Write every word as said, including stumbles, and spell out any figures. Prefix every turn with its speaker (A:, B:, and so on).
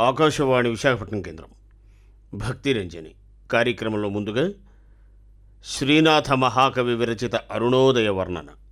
A: ఆకాశవాణి విశాఖపట్నం కేంద్రం. భక్తి రంజని కార్యక్రమంలో ముందుగా శ్రీనాథ మహాకవి విరచిత అరుణోదయ వర్ణన.